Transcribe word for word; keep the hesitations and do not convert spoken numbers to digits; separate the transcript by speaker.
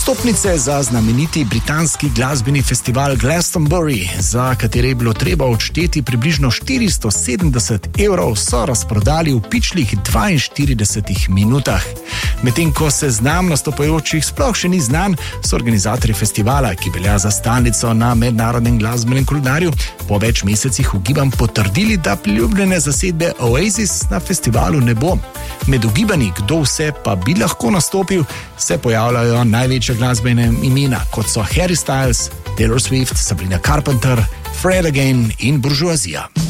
Speaker 1: Vstopnice za znameniti britanski glasbeni festival Glastonbury, za katere je bilo treba odšteti približno štiristo sedemdeset evrov, so razprodali v pičlih dvainštiridesetih minutah. Medtem ko seznam nastopajočih sploh še ni znan, so organizatorji festivala, ki velja za stalnico na mednarodnem glasbenem koledarju, po več mesecih ugibanj potrdili, da priljubljene zasedbe Oasis na festivalu ne bo. Med ugibanji, kdo vse pa bi lahko nastopil, se pojavljajo največje glasbene imena, kot so Harry Styles, Taylor Swift, Sabrina Carpenter, Fred Again in Buržuazija.